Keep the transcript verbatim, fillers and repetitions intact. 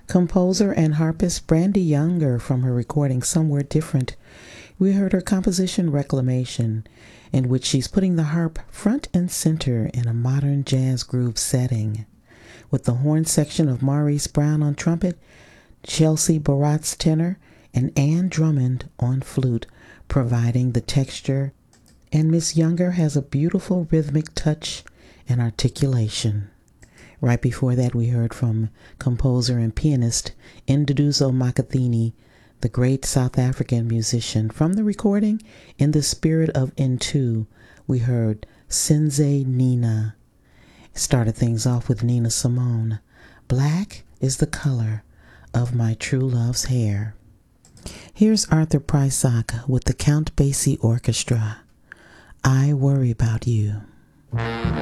Composer and harpist Brandy Younger from her recording Somewhere Different. We heard her composition Reclamation, in which she's putting the harp front and center in a modern jazz groove setting, with the horn section of Maurice Brown on trumpet, Chelsea Baratz tenor, and Ann Drummond on flute, providing the texture. And Miss Younger has a beautiful rhythmic touch and articulation. Right before that, we heard from composer and pianist Nduduzo Makathini, the great South African musician. From the recording, In the Spirit of Intu, we heard Senze Nina. Started things off with Nina Simone. Black is the color of my true love's hair. Here's Arthur Prysock with the Count Basie Orchestra. I Worry About You.